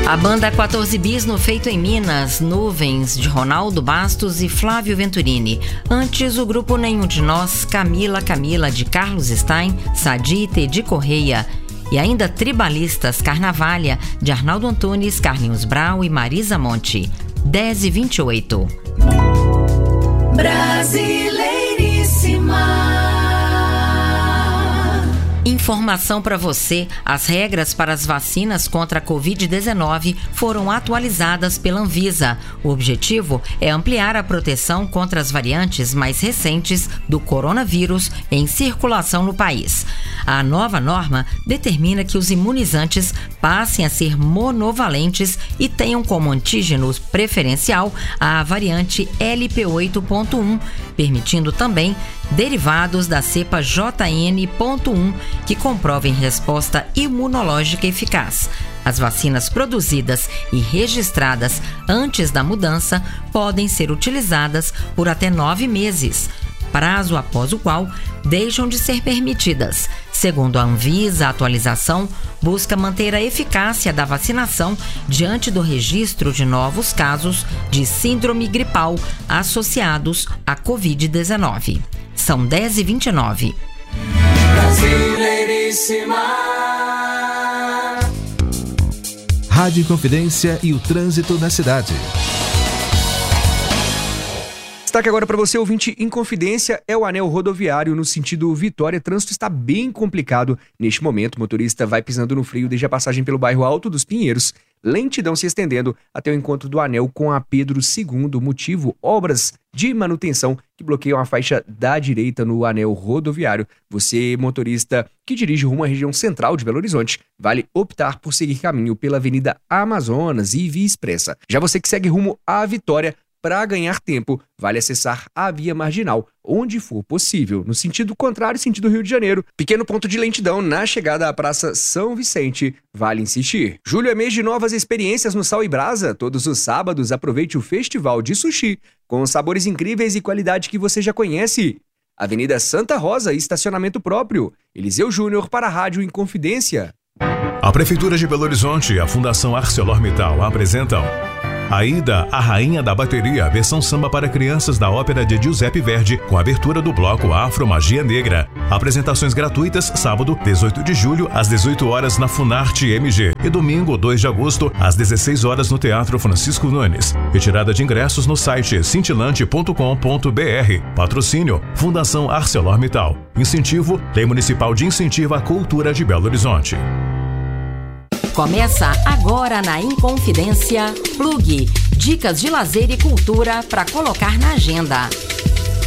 A banda 14 Bis no Feito em Minas, Nuvens, de Ronaldo Bastos e Flávio Venturini. Antes, o grupo Nenhum de Nós, Camila, de Carlos Stein, Sadi e Tedi Correia. E ainda Tribalistas, Carnavalha, de Arnaldo Antunes, Carlinhos Brau e Marisa Monte. 10h28. Brasileiríssima. Informação para você: as regras para as vacinas contra a Covid-19 foram atualizadas pela Anvisa. O objetivo é ampliar a proteção contra as variantes mais recentes do coronavírus em circulação no país. A nova norma determina que os imunizantes passem a ser monovalentes e tenham como antígeno preferencial a variante LP8.1, permitindo também derivados da cepa JN.1 que comprovem resposta imunológica eficaz. As vacinas produzidas e registradas antes da mudança podem ser utilizadas por até 9 meses, prazo após o qual deixam de ser permitidas. Segundo a Anvisa, a atualização busca manter a eficácia da vacinação diante do registro de novos casos de síndrome gripal associados à Covid-19. São 10h29. Brasileiríssima. Rádio Inconfidência e o trânsito na cidade. Destaque agora para você, ouvinte Inconfidência, é o anel rodoviário no sentido Vitória. O trânsito está bem complicado neste momento. O motorista vai pisando no freio desde a passagem pelo bairro Alto dos Pinheiros. Lentidão se estendendo até o encontro do anel com a Pedro II. Motivo: obras de manutenção que bloqueiam a faixa da direita no anel rodoviário. Você, motorista que dirige rumo à região central de Belo Horizonte, vale optar por seguir caminho pela Avenida Amazonas e Via Expressa. Já você que segue rumo à Vitória, para ganhar tempo, vale acessar a via marginal, onde for possível. No sentido contrário, sentido Rio de Janeiro, pequeno ponto de lentidão na chegada à Praça São Vicente, vale insistir. Julho é mês de novas experiências no Sal e Brasa. Todos os sábados, aproveite o Festival de Sushi, com sabores incríveis e qualidade que você já conhece. Avenida Santa Rosa, estacionamento próprio. Eliseu Júnior para a Rádio Inconfidência. A Prefeitura de Belo Horizonte e a Fundação ArcelorMittal apresentam Aida, a Rainha da Bateria, versão samba para crianças da ópera de Giuseppe Verdi, com abertura do bloco Afro Magia Negra. Apresentações gratuitas, sábado, 18 de julho, às 18 horas na Funarte MG e domingo, 2 de agosto, às 16 horas no Teatro Francisco Nunes. Retirada de ingressos no site cintilante.com.br. Patrocínio: Fundação ArcelorMittal. Incentivo: Lei Municipal de Incentivo à Cultura de Belo Horizonte. Começa agora na Inconfidência Plug. Dicas de lazer e cultura para colocar na agenda.